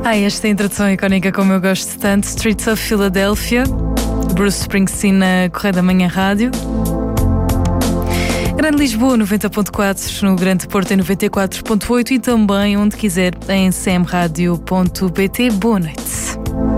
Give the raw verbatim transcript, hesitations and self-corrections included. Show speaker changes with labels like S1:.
S1: Ah, esta introdução icónica como eu gosto tanto. Streets of Philadelphia, Bruce Springsteen na Correio da Manhã Rádio. Grande Lisboa noventa ponto quatro, no Grande Porto em noventa e quatro ponto oito e também onde quiser em c m radio ponto p t. Boa noite.